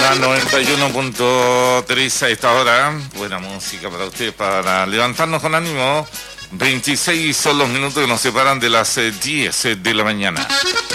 la 91.3 a esta hora. Buena música para ustedes, para levantarnos con ánimo. 26 son los minutos que nos separan de las 10 de la mañana.